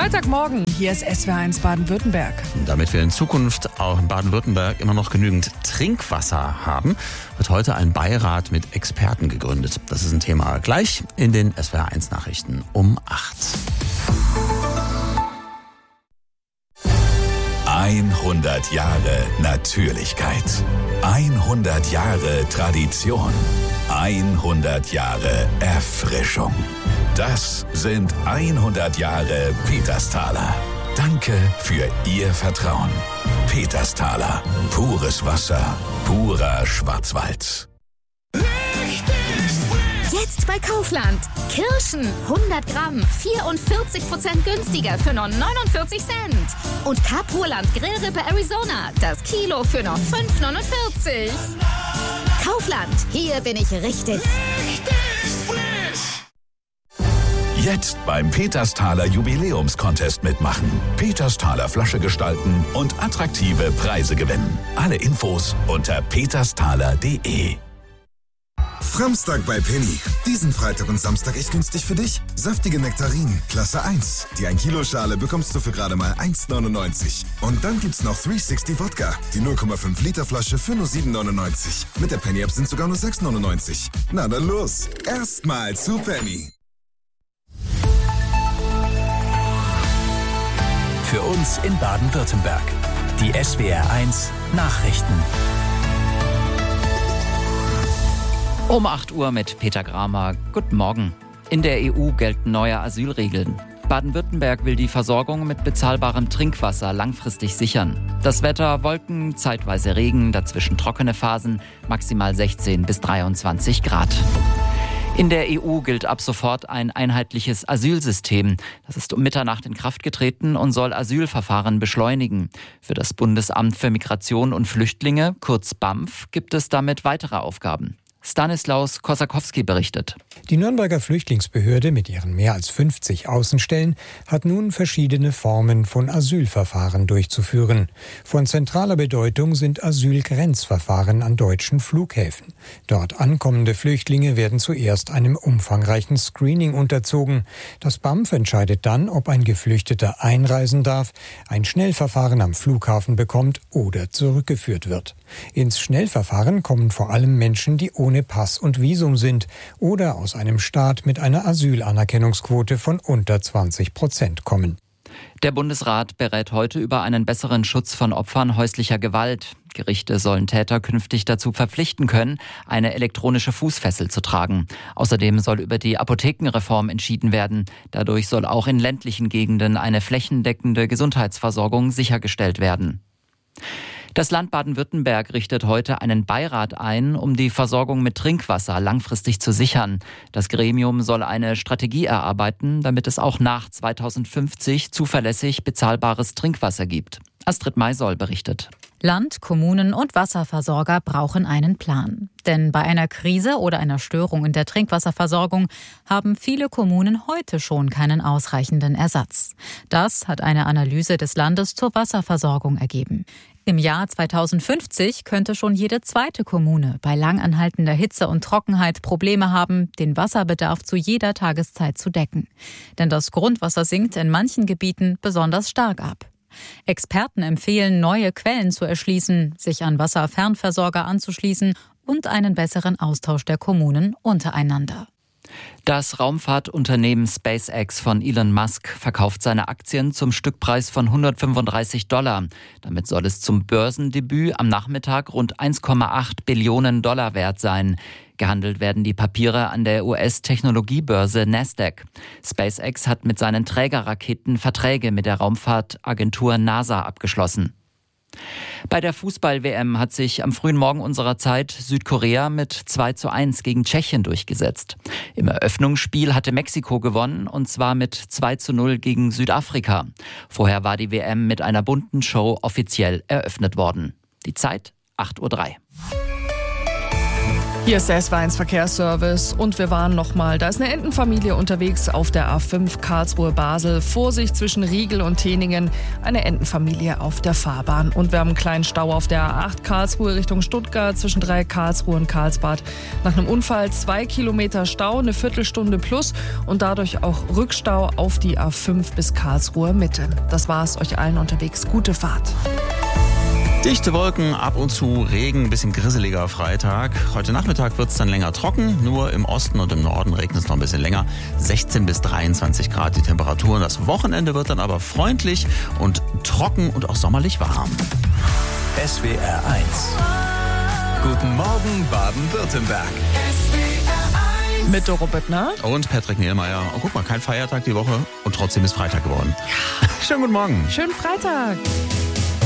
Freitagmorgen, hier ist SWR1 Baden-Württemberg. Damit wir in Zukunft auch in Baden-Württemberg immer noch genügend Trinkwasser haben, wird heute ein Beirat mit Experten gegründet. Das ist ein Thema gleich in den SWR1 Nachrichten um 8. 100 Jahre Natürlichkeit. 100 Jahre Tradition. 100 Jahre Erfrischung. Das sind 100 Jahre Petersthaler. Danke für Ihr Vertrauen. Petersthaler. Pures Wasser. Purer Schwarzwald. Jetzt bei Kaufland. Kirschen 100 Gramm, 44% günstiger für nur 49 Cent. Und Kapurland Grillrippe Arizona, das Kilo für nur 5,49. Kaufland, hier bin ich richtig frisch. Jetzt beim Petersthaler Jubiläumscontest mitmachen. Petersthaler Flasche gestalten und attraktive Preise gewinnen. Alle Infos unter petersthaler.de. Framstag bei Penny. Diesen Freitag und Samstag echt günstig für dich. Saftige Nektarinen, Klasse 1. Die 1 Kilo Schale bekommst du für gerade mal 1,99. Und dann gibt's noch 360 Wodka. Die 0,5 Liter Flasche für nur 7,99. Mit der Penny App sind sogar nur 6,99. Na dann los. Erstmal zu Penny. Für uns in Baden-Württemberg. Die SWR1 Nachrichten. Um 8 Uhr mit Peter Gramer. Guten Morgen. In der EU gelten neue Asylregeln. Baden-Württemberg will die Versorgung mit bezahlbarem Trinkwasser langfristig sichern. Das Wetter: Wolken, zeitweise Regen, dazwischen trockene Phasen, maximal 16 bis 23 Grad. In der EU gilt ab sofort ein einheitliches Asylsystem. Das ist um Mitternacht in Kraft getreten und soll Asylverfahren beschleunigen. Für das Bundesamt für Migration und Flüchtlinge, kurz BAMF, gibt es damit weitere Aufgaben. Stanislaus Kosakowski berichtet. Die Nürnberger Flüchtlingsbehörde mit ihren mehr als 50 Außenstellen hat nun verschiedene Formen von Asylverfahren durchzuführen. Von zentraler Bedeutung sind Asylgrenzverfahren an deutschen Flughäfen. Dort ankommende Flüchtlinge werden zuerst einem umfangreichen Screening unterzogen. Das BAMF entscheidet dann, ob ein Geflüchteter einreisen darf, ein Schnellverfahren am Flughafen bekommt oder zurückgeführt wird. Ins Schnellverfahren kommen vor allem Menschen, die ohne Pass und Visum sind oder aus einem Staat mit einer Asylanerkennungsquote von unter 20% kommen. Der Bundesrat berät heute über einen besseren Schutz von Opfern häuslicher Gewalt. Gerichte sollen Täter künftig dazu verpflichten können, eine elektronische Fußfessel zu tragen. Außerdem soll über die Apothekenreform entschieden werden. Dadurch soll auch in ländlichen Gegenden eine flächendeckende Gesundheitsversorgung sichergestellt werden. Das Land Baden-Württemberg richtet heute einen Beirat ein, um die Versorgung mit Trinkwasser langfristig zu sichern. Das Gremium soll eine Strategie erarbeiten, damit es auch nach 2050 zuverlässig bezahlbares Trinkwasser gibt. Astrid Maisoll berichtet. Land, Kommunen und Wasserversorger brauchen einen Plan. Denn bei einer Krise oder einer Störung in der Trinkwasserversorgung haben viele Kommunen heute schon keinen ausreichenden Ersatz. Das hat eine Analyse des Landes zur Wasserversorgung ergeben. Im Jahr 2050 könnte schon jede zweite Kommune bei langanhaltender Hitze und Trockenheit Probleme haben, den Wasserbedarf zu jeder Tageszeit zu decken. Denn das Grundwasser sinkt in manchen Gebieten besonders stark ab. Experten empfehlen, neue Quellen zu erschließen, sich an Wasserfernversorger anzuschließen und einen besseren Austausch der Kommunen untereinander. Das Raumfahrtunternehmen SpaceX von Elon Musk verkauft seine Aktien zum Stückpreis von $135. Damit soll es zum Börsendebüt am Nachmittag rund 1,8 Billionen Dollar wert sein. Gehandelt werden die Papiere an der US-Technologiebörse Nasdaq. SpaceX hat mit seinen Trägerraketen Verträge mit der Raumfahrtagentur NASA abgeschlossen. Bei der Fußball-WM hat sich am frühen Morgen unserer Zeit Südkorea mit 2:1 gegen Tschechien durchgesetzt. Im Eröffnungsspiel hatte Mexiko gewonnen, und zwar mit 2:0 gegen Südafrika. Vorher war die WM mit einer bunten Show offiziell eröffnet worden. Die Zeit 8:03 Uhr. Hier ist der SW1 Verkehrsservice und wir warnen nochmal, da ist eine Entenfamilie unterwegs auf der A5 Karlsruhe-Basel. Vorsicht zwischen Riegel und Teningen, eine Entenfamilie auf der Fahrbahn. Und wir haben einen kleinen Stau auf der A8 Karlsruhe Richtung Stuttgart zwischen Karlsruhe und Karlsbad. Nach einem Unfall 2 Kilometer Stau, eine Viertelstunde plus und dadurch auch Rückstau auf die A5 bis Karlsruhe Mitte. Das war's, euch allen unterwegs. Gute Fahrt. Dichte Wolken, ab und zu Regen, ein bisschen grisseliger Freitag. Heute Nachmittag wird es dann länger trocken, nur im Osten und im Norden regnet es noch ein bisschen länger. 16 bis 23 Grad die Temperaturen. Das Wochenende wird dann aber freundlich und trocken und auch sommerlich warm. SWR 1. Guten Morgen Baden-Württemberg. Mit Doro Büttner und Patrick Nehlmeier. Oh, guck mal, kein Feiertag die Woche und trotzdem ist Freitag geworden. Ja. Schönen guten Morgen. Schönen Freitag.